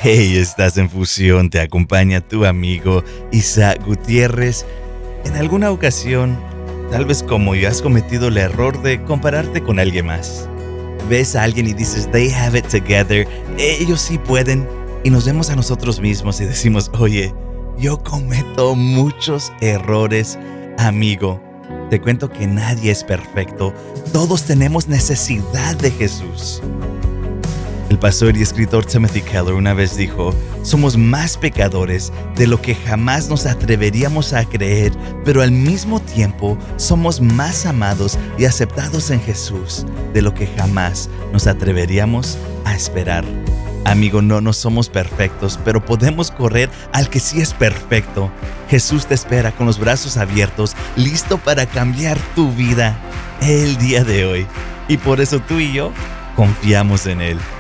Hey, estás en Fusión, te acompaña tu amigo Isaac Gutiérrez. En alguna ocasión, tal vez como yo, has cometido el error de compararte con alguien más. Ves a alguien y dices, they have it together, ellos sí pueden, y nos vemos a nosotros mismos y decimos, oye, yo cometo muchos errores, amigo. Te cuento que nadie es perfecto, todos tenemos necesidad de Jesús. El pastor y escritor Timothy Keller una vez dijo, somos más pecadores de lo que jamás nos atreveríamos a creer, pero al mismo tiempo somos más amados y aceptados en Jesús de lo que jamás nos atreveríamos a esperar. Amigo, no somos perfectos, pero podemos correr al que sí es perfecto. Jesús te espera con los brazos abiertos, listo para cambiar tu vida el día de hoy. Y por eso tú y yo confiamos en Él.